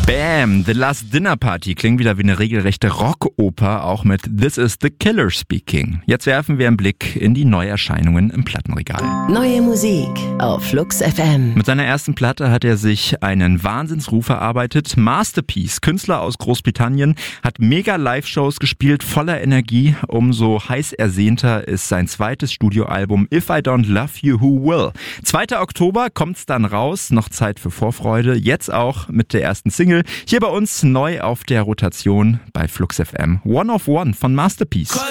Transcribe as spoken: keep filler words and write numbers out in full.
Bam, The Last Dinner Party klingt wieder wie eine regelrechte Rockoper, auch mit This is the Killer Speaking. Jetzt werfen wir einen Blick in die Neuerscheinungen im Plattenregal. Neue Musik auf Flux F M. Mit seiner ersten Platte hat er sich einen Wahnsinnsruf erarbeitet. Masterpiece, Künstler aus Großbritannien, hat mega Live-Shows gespielt, voller Energie. Umso heiß ersehnter ist sein zweites Studioalbum If I Don't Love You, Who Will? zweiter Oktober kommt's dann raus, noch Zeit für Vorfreude. Jetzt auch mit der ersten Single. Hier bei uns neu auf der Rotation bei Flux F M. One of One von Masterpiece.